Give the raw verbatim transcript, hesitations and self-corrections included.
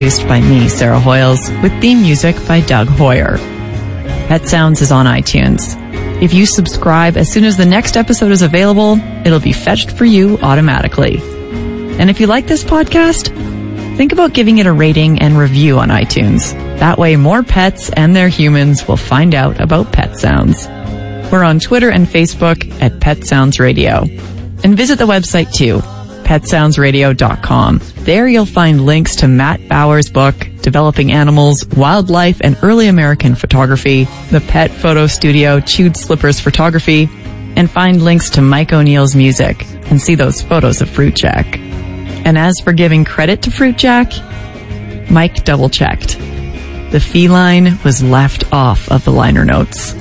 Produced by me, Sarah Hoyles, with theme music by Doug Hoyer. Pet Sounds is on iTunes. If you subscribe as soon as the next episode is available, it'll be fetched for you automatically. And if you like this podcast, think about giving it a rating and review on iTunes. That way more pets and their humans will find out about Pet Sounds. We're on Twitter and Facebook at Pet Sounds Radio. And visit the website too, pet sounds radio dot com. There you'll find links to Matt Bauer's book, Developing Animals, Wildlife and Early American Photography, the Pet Photo Studio, Chewed Slippers Photography, and find links to Mike O'Neill's music and see those photos of Fruit Jack. And as for giving credit to Fruit Jack, Mike double-checked. The feline was left off of the liner notes.